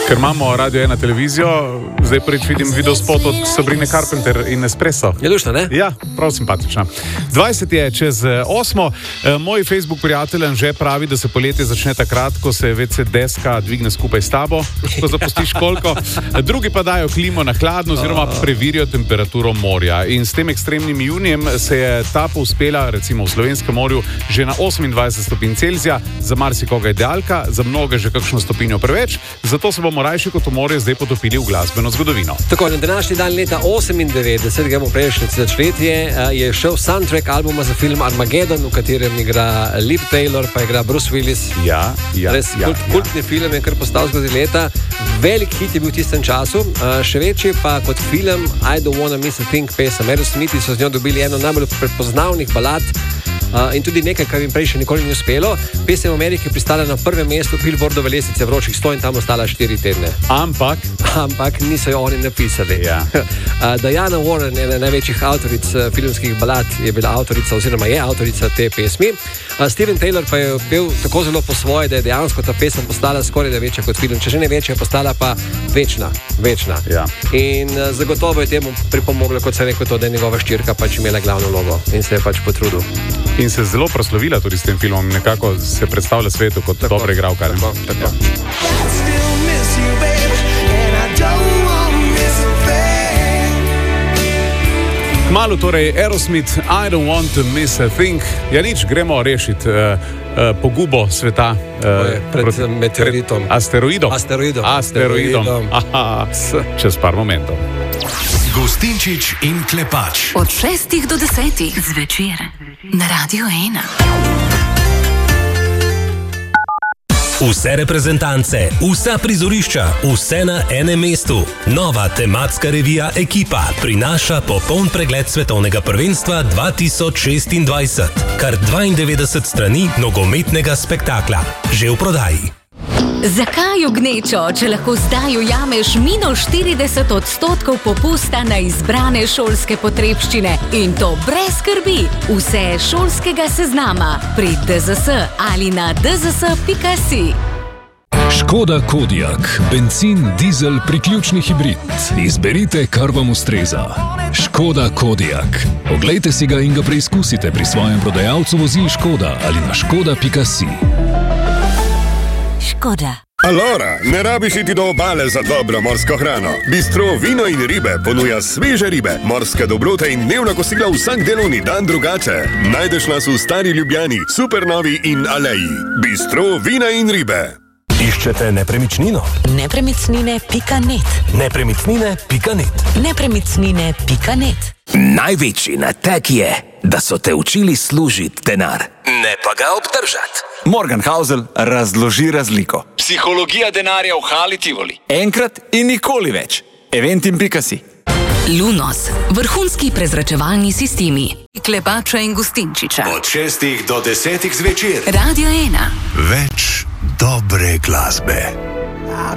Ker imamo Radio 1 televizijo, zdaj prvič vidim video spot od Sabrine Carpenter in Espresso. Je lušna, ne? Ja, prav simpatična. 20 je čez 8. Moj Facebook prijatelj že pravi, da se poletje začne takrat, ko se WC deska dvigne skupaj s tabo, ko zapustiš školko. Drugi pa dajo klimo na hladno oziroma preverijo temperaturo morja. In s tem ekstremnim junijem se je ta povzpela, recimo v Slovenskem morju, že na 28 stopinj Celzija. Za marsikoga idealka, za mnoge že kakšno stopinjo preveč. Zato se bomo rajši kot v morje zdaj potopili v glasbeno zgodovino. Tako, na današnji dan leta 98, gremo prejšnje tisočletje, je šel soundtrack albuma za film Armageddon, v katerem igra Liv Taylor, pa igra Bruce Willis. Ja. Res kultni film je kar postal skozi leta. Velik hit je bil v tistem času, še večji pa kot film I Don't Wanna Miss a Thing pesem. Aerosmithi so z njo dobili eno najbolj prepoznavnih balad in tudi nekaj, kar jim prej še nikoli ni uspelo. Pesem v Ameriki je pristala na prvem mestu Billboardove lestvice vročih 100 in tam ostala 4 tedne. Ampak niso jo oni napisali. Ja. Diana Warren, ena največjih avtoric filmskih balad, je bila avtorica oziroma je avtorica te pesmi. Steven Taylor pa je pel tako zelo po svoje, da je dejansko ta pesem postala skoraj da večja kot film. Če že ne večja, je postala pa večna. Ja. In zagotovo je temu pripomoglo, kot se je rekel, to, da je njegova ščirka pač imela glavno vlogo in se je pač potrudil. In se zelo proslavila tudi s tem filmom, nekako se predstavlja svetu kot dobra igralka. Tako. Kmalu torej Aerosmith, I Don't Want to Miss a Thing. Ja nič, gremo rešiti pogubo sveta pred meteoritom. Asteroidom. Aha, čez par momentov. Gustinčič in Klepač. Od 6 do 10 zvečer na Radio 1. Vse reprezentance, vsa prizorišča, vse na enem mestu. Nova tematska revija Ekipa prinaša popoln pregled svetovnega prvenstva 2026. Kar 92 strani nogometnega spektakla. Že v prodaji. Zakaj v gnečo, če lahko zdaj ujameš -40% popusta na izbrane šolske potrebščine in to brez skrbi? Vse šolskega seznama pri DZS ali na dzs.si. Škoda Kodiaq, bencin, dizel, priključni hibrid. Izberite, kar vam ustreza. Škoda Kodiaq. Oglejte si ga in ga preizkusite pri svojem prodajalcu vozil Škoda ali na škoda.si. Škoda. Alora, ne rabiš iti do obale za dobro morsko hrano. Bistro Vino in ribe ponuja sveže ribe, morske dobrote in dnevna kosila vsak delovni dan drugače. Najdeš nas v Stari Ljubljani, Supernovi in Aleji. Bistro Vina in ribe. Iščete nepremičnino? Nepremičnine.net. Nepremičnine.net. Nepremičnine.net. Največji nateg je, da so te učili služiti denar, ne pa ga obdržati. Morgan Housel razloži razliko. Psihologija denarja v Hali Tivoli. Enkrat in nikoli več. Eventim.si. Lunos, vrhunski prezračevalni sistemi. Klepača in Gustinčiča. Od 6 do 10 zvečer. Radio 1. Več dobre glasbe.